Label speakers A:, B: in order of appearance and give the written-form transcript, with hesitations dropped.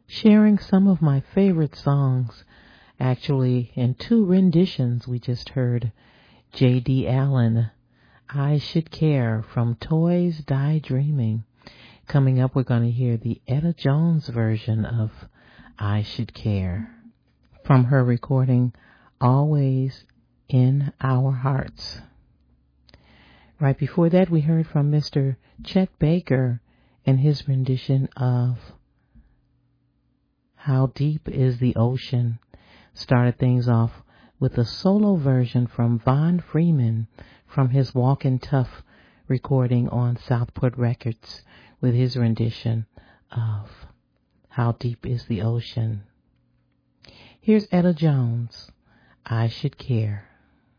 A: sharing some of my favorite songs. Actually, in two renditions, we just heard J.D. Allen, I Should Care, from Toys Die Dreaming. Coming up, we're going to hear the Etta Jones version of I Should Care from her recording Always in Our Hearts. Right before that, we heard from Mr. Chet Baker and his rendition of How Deep is the Ocean. Started things off with a solo version from Von Freeman from his Walkin' Tough recording on Southport Records with his rendition of How Deep is the Ocean. Here's Etta Jones, I Should Care.